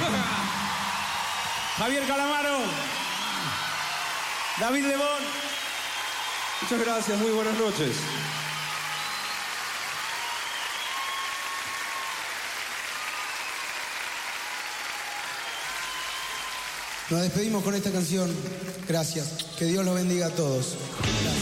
Javier Calamaro. David Lebón. Muchas gracias, muy buenas noches. Nos despedimos con esta canción. Gracias. Que Dios los bendiga a todos. Gracias.